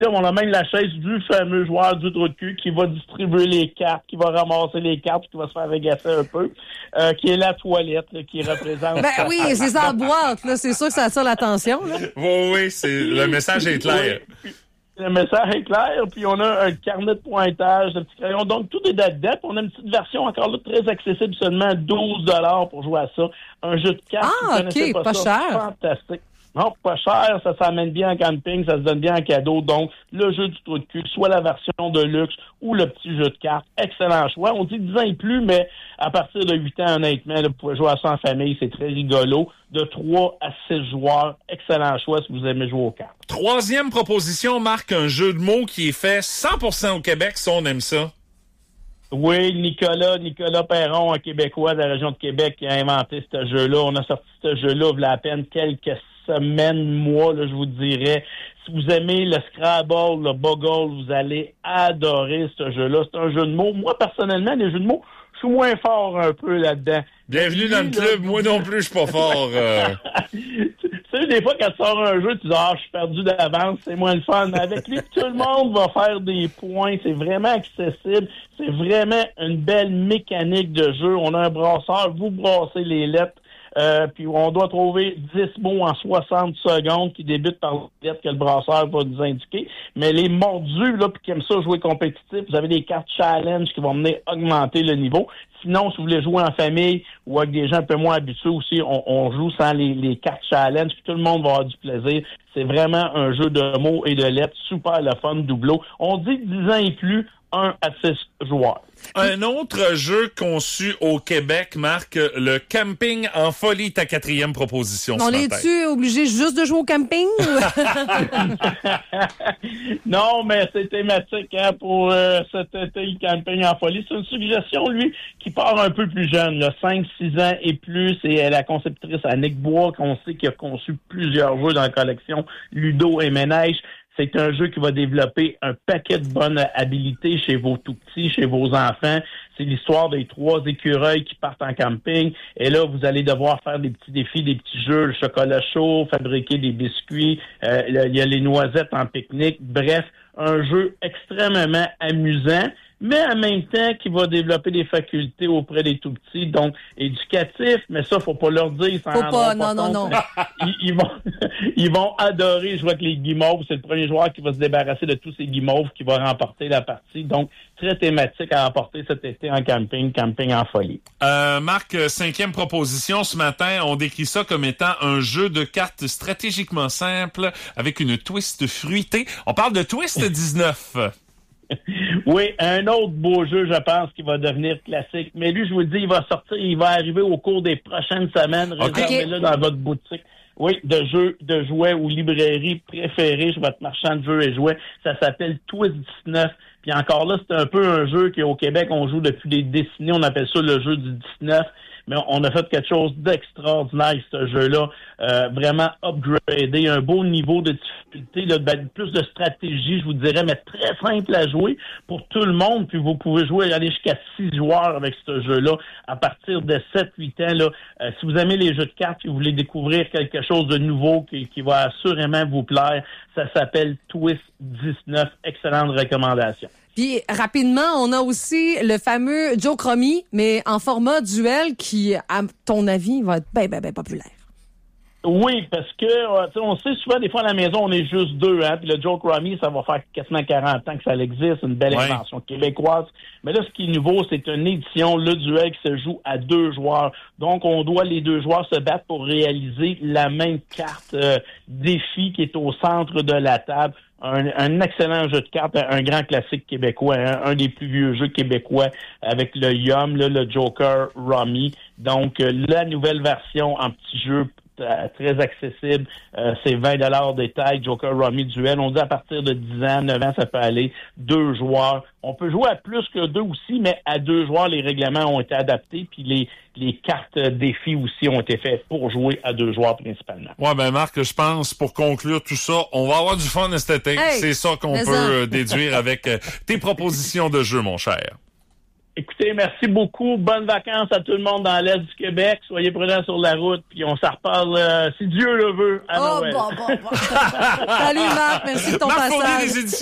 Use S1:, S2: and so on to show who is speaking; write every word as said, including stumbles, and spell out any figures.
S1: on a même la chaise du fameux joueur du trou de cul qui va distribuer les cartes, qui va ramasser les cartes, qui va se faire régasser un peu, euh, qui est la toilette, là, qui représente...
S2: Ben oui, c'est ça en boîte, là. C'est sûr que ça attire l'attention, là.
S3: Oui, oui, c'est, le message est clair.
S1: Oui. Le message est clair, puis on a un carnet de pointage, de petits crayons. Donc, tout est date. On a une petite version encore là très accessible, seulement douze dollars pour jouer à ça. Un jeu de cartes.
S2: Ah, OK, pas, pas
S1: ça,
S2: cher.
S1: Fantastique. Non, pas cher, ça s'amène bien en camping, ça se donne bien en cadeau. Donc, le jeu du trou de cul, soit la version de luxe ou le petit jeu de cartes, excellent choix. On dit dix ans et plus, mais à partir de huit ans, honnêtement, là, vous pouvez jouer à ça en famille, c'est très rigolo. De trois à six joueurs, excellent choix si vous aimez jouer aux cartes.
S3: Troisième proposition, Marc, un jeu de mots qui est fait cent pour cent au Québec, ça, on aime ça.
S1: Oui, Nicolas, Nicolas Perron, un Québécois de la région de Québec, qui a inventé ce jeu-là. On a sorti ce jeu-là, il y a à peine quelques semaines, mois, là, je vous dirais. Si vous aimez le Scrabble, le Boggle, vous allez adorer ce jeu-là. C'est un jeu de mots. Moi, personnellement, les jeux de mots, je suis moins fort un peu là-dedans.
S3: Bienvenue dans le club. Moi non plus, je suis pas fort. Euh...
S1: tu sais, des fois, quand tu sors un jeu, tu dis « Ah, je suis perdu d'avance, c'est moins le fun. » Avec lui, tout le monde va faire des points. C'est vraiment accessible. C'est vraiment une belle mécanique de jeu. On a un brasseur, vous brassez les lettres. Euh, puis on doit trouver dix mots en soixante secondes qui débutent par les lettres que le brasseur va nous indiquer. Mais les mordus, là, puis qui aiment ça jouer compétitif, vous avez des cartes challenge qui vont venir augmenter le niveau. Sinon, si vous voulez jouer en famille ou avec des gens un peu moins habitués aussi, on, on joue sans les, les cartes challenge, puis tout le monde va avoir du plaisir. C'est vraiment un jeu de mots et de lettres, super le fun, doubleau. On dit dix ans et plus, un à six joueurs.
S3: Un autre jeu conçu au Québec, Marc, le camping en folie, ta quatrième proposition.
S2: On est-tu obligé juste de jouer au camping?
S1: Non, mais c'est thématique hein, pour euh, cet été, le camping en folie. C'est une suggestion, lui, qui part un peu plus jeune, là, cinq six ans et plus. Et la conceptrice Annick Bois, qu'on sait qui a conçu plusieurs jeux dans la collection Ludo et Ménage. C'est un jeu qui va développer un paquet de bonnes habilités chez vos tout-petits, chez vos enfants. C'est l'histoire des trois écureuils qui partent en camping. Et là, vous allez devoir faire des petits défis, des petits jeux, le chocolat chaud, fabriquer des biscuits. Euh, il y a les noisettes en pique-nique. Bref, un jeu extrêmement amusant, mais en même temps qui va développer des facultés auprès des tout-petits, donc éducatif, mais ça, faut pas leur dire. Ça
S2: faut pas, non,
S1: pas
S2: non, non.
S1: Ils, ils, vont, ils vont adorer jouer avec les guimauves. C'est le premier joueur qui va se débarrasser de tous ces guimauves qui va remporter la partie. Donc, très thématique à remporter cet été en camping, camping en folie.
S3: Euh, Marc, cinquième proposition ce matin, on décrit ça comme étant un jeu de cartes stratégiquement simple avec une twist fruitée. On parle de Twist dix-neuf.
S1: Oui, un autre beau jeu, je pense, qui va devenir classique. Mais lui, je vous le dis, il va sortir, il va arriver au cours des prochaines semaines.
S3: Okay.
S1: Réservez-le dans votre boutique. Oui, de jeux, de jouets ou librairie préférée chez votre marchand de jeux et jouets. Ça s'appelle Twist dix-neuf. Puis encore là, c'est un peu un jeu qu'au Québec, on joue depuis des décennies. On appelle ça le jeu du dix-neuf. Mais on a fait quelque chose d'extraordinaire, ce jeu-là. Euh, vraiment upgradé, un beau niveau de difficulté, là, ben, plus de stratégie, je vous dirais, mais très simple à jouer pour tout le monde. Puis vous pouvez jouer, aller jusqu'à six joueurs avec ce jeu-là à partir de sept huit ans. Là. Euh, si vous aimez les jeux de cartes et vous voulez découvrir quelque chose de nouveau qui, qui va assurément vous plaire, ça s'appelle Twist dix-neuf. Excellente recommandation.
S2: Puis, rapidement, on a aussi le fameux Joke Rummy, mais en format duel qui, à ton avis, va être bien, bien, bien populaire.
S1: Oui, parce que euh, on sait souvent, des fois, à la maison, on est juste deux. Hein, puis le Joke Rummy, ça va faire quasiment quarante ans que ça existe. Une belle
S3: ouais.
S1: invention québécoise. Mais là, ce qui est nouveau, c'est une édition, le duel qui se joue à deux joueurs. Donc, on doit, les deux joueurs, se battre pour réaliser la même carte euh, défi qui est au centre de la table. Un, un excellent jeu de cartes, un grand classique québécois, hein, un des plus vieux jeux québécois avec le Yum, là, le Joker Rummy. Donc, euh, la nouvelle version en petit jeu très accessible, euh, c'est vingt dollars détail, Joker Rummy Duel. On dit à partir de dix ans, neuf ans, ça peut aller. Deux joueurs. On peut jouer à plus que deux aussi, mais à deux joueurs, les règlements ont été adaptés, puis les, les cartes défis aussi ont été faites pour jouer à deux joueurs principalement.
S3: Ouais, ben Marc, je pense, pour conclure tout ça, on va avoir du fun cet été.
S2: Hey,
S3: c'est ça qu'on peut
S2: ça.
S3: déduire avec tes propositions de jeu, mon cher.
S1: Écoutez, merci beaucoup. Bonnes vacances à tout le monde dans l'Est du Québec. Soyez prudents sur la route, puis on s'en reparle, euh, si Dieu le veut, à
S2: Oh,
S1: Noël.
S2: bon, bon, bon. Salut, Marc. Merci de ton
S3: Marc Fournier
S2: passage.
S3: des éditions